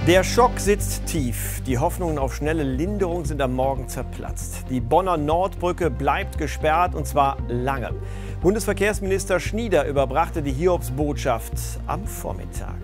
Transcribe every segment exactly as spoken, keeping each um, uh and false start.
Der Schock sitzt tief. Die Hoffnungen auf schnelle Linderung sind am Morgen zerplatzt. Die Bonner Nordbrücke bleibt gesperrt, und zwar lange. Bundesverkehrsminister Schnieder überbrachte die Hiobsbotschaft am Vormittag.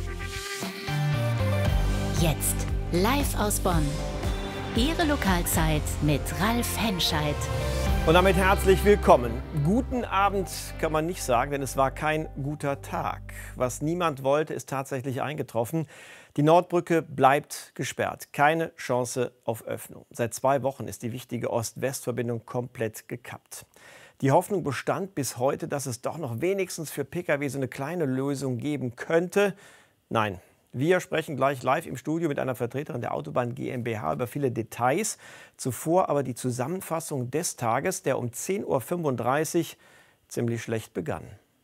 Jetzt live aus Bonn. Ihre Lokalzeit mit Ralf Henscheid. Und damit herzlich willkommen. Guten Abend kann man nicht sagen, denn es war kein guter Tag. Was niemand wollte, ist tatsächlich eingetroffen. Die Nordbrücke bleibt gesperrt. Keine Chance auf Öffnung. Seit zwei Wochen ist die wichtige Ost-West-Verbindung komplett gekappt. Die Hoffnung bestand bis heute, dass es doch noch wenigstens für Pkw so eine kleine Lösung geben könnte. Nein. Wir sprechen gleich live im Studio mit einer Vertreterin der Autobahn GmbH über viele Details. Zuvor aber die Zusammenfassung des Tages, der um zehn Uhr fünfunddreißig ziemlich schlecht begann.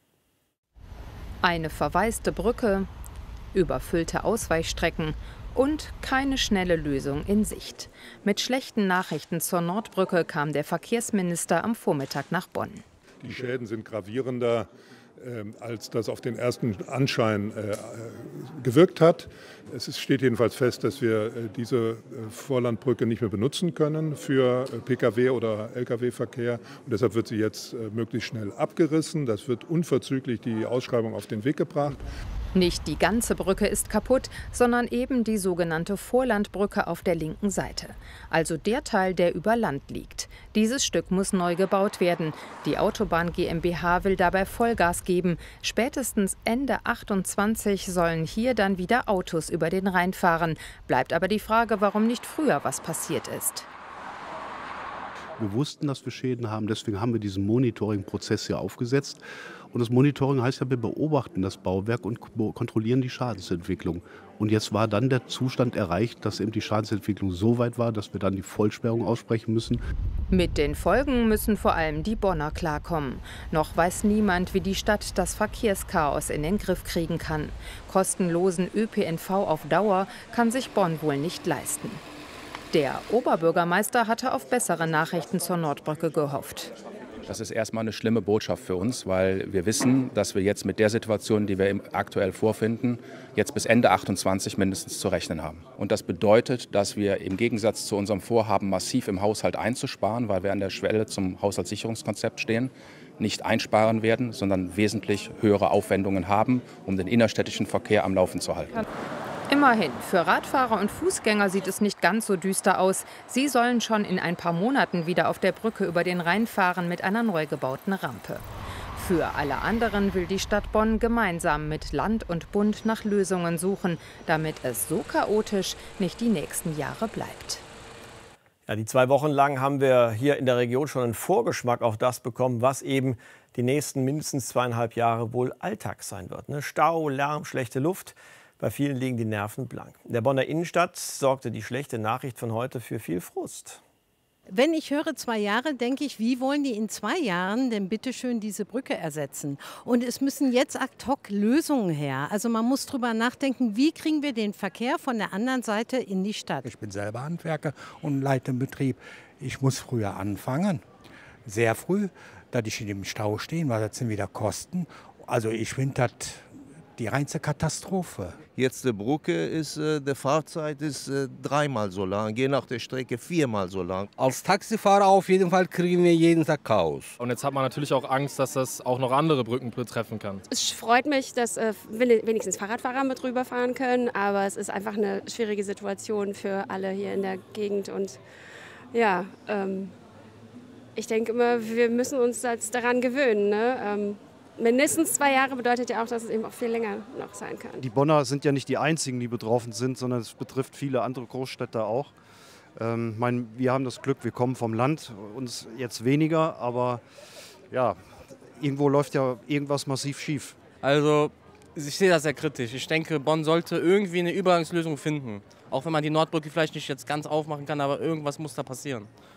Eine verwaiste Brücke, überfüllte Ausweichstrecken und keine schnelle Lösung in Sicht. Mit schlechten Nachrichten zur Nordbrücke kam der Verkehrsminister am Vormittag nach Bonn. Die Schäden sind gravierender, als das auf den ersten Anschein äh, gewirkt hat. Es steht jedenfalls fest, dass wir äh, diese äh, Vorlandbrücke nicht mehr benutzen können für äh, Pkw- oder Lkw-Verkehr. Und deshalb wird sie jetzt äh, möglichst schnell abgerissen. Das wird unverzüglich die Ausschreibung auf den Weg gebracht. Nicht die ganze Brücke ist kaputt, sondern eben die sogenannte Vorlandbrücke auf der linken Seite. Also der Teil, der über Land liegt. Dieses Stück muss neu gebaut werden. Die Autobahn GmbH will dabei Vollgas geben. Spätestens Ende achtundzwanzig sollen hier dann wieder Autos über den Rhein fahren. Bleibt aber die Frage, warum nicht früher was passiert ist. Wir wussten, dass wir Schäden haben, deswegen haben wir diesen Monitoring-Prozess hier aufgesetzt. Und das Monitoring heißt ja, wir beobachten das Bauwerk und kontrollieren die Schadensentwicklung. Und jetzt war dann der Zustand erreicht, dass eben die Schadensentwicklung so weit war, dass wir dann die Vollsperrung aussprechen müssen. Mit den Folgen müssen vor allem die Bonner klarkommen. Noch weiß niemand, wie die Stadt das Verkehrschaos in den Griff kriegen kann. Kostenlosen Ö P N V auf Dauer kann sich Bonn wohl nicht leisten. Der Oberbürgermeister hatte auf bessere Nachrichten zur Nordbrücke gehofft. Das ist erstmal eine schlimme Botschaft für uns, weil wir wissen, dass wir jetzt mit der Situation, die wir aktuell vorfinden, jetzt bis Ende achtundzwanzig mindestens zu rechnen haben. Und das bedeutet, dass wir im Gegensatz zu unserem Vorhaben, massiv im Haushalt einzusparen, weil wir an der Schwelle zum Haushaltssicherungskonzept stehen, nicht einsparen werden, sondern wesentlich höhere Aufwendungen haben, um den innerstädtischen Verkehr am Laufen zu halten. Immerhin, für Radfahrer und Fußgänger sieht es nicht ganz so düster aus. Sie sollen schon in ein paar Monaten wieder auf der Brücke über den Rhein fahren mit einer neu gebauten Rampe. Für alle anderen will die Stadt Bonn gemeinsam mit Land und Bund nach Lösungen suchen, damit es so chaotisch nicht die nächsten Jahre bleibt. Ja, die zwei Wochen lang haben wir hier in der Region schon einen Vorgeschmack auf das bekommen, was eben die nächsten mindestens zweieinhalb Jahre wohl Alltag sein wird. Ne? Stau, Lärm, schlechte Luft. Bei vielen liegen die Nerven blank. In der Bonner Innenstadt sorgte die schlechte Nachricht von heute für viel Frust. Wenn ich höre zwei Jahre, denke ich, wie wollen die in zwei Jahren denn bitte schön diese Brücke ersetzen? Und es müssen jetzt ad hoc Lösungen her. Also man muss drüber nachdenken, wie kriegen wir den Verkehr von der anderen Seite in die Stadt? Ich bin selber Handwerker und leite einen Betrieb. Ich muss früher anfangen, sehr früh, dass ich in dem Stau stehe, weil das sind wieder Kosten. Also ich finde das die reinste Katastrophe. Jetzt die Brücke ist, äh, die Fahrzeit ist äh, dreimal so lang, je nach der Strecke viermal so lang. Als Taxifahrer auf jeden Fall kriegen wir jeden Tag Chaos. Und jetzt hat man natürlich auch Angst, dass das auch noch andere Brücken betreffen kann. Es freut mich, dass äh, wenigstens Fahrradfahrer mit rüberfahren können, aber es ist einfach eine schwierige Situation für alle hier in der Gegend. Und ja, ähm, ich denke immer, wir müssen uns jetzt daran gewöhnen, ne? ähm, Mindestens zwei Jahre bedeutet ja auch, dass es eben auch viel länger noch sein kann. Die Bonner sind ja nicht die einzigen, die betroffen sind, sondern es betrifft viele andere Großstädte auch. Ähm, mein, wir haben das Glück, wir kommen vom Land, uns jetzt weniger, aber ja, irgendwo läuft ja irgendwas massiv schief. Also ich sehe das sehr kritisch. Ich denke, Bonn sollte irgendwie eine Übergangslösung finden. Auch wenn man die Nordbrücke vielleicht nicht jetzt ganz aufmachen kann, aber irgendwas muss da passieren.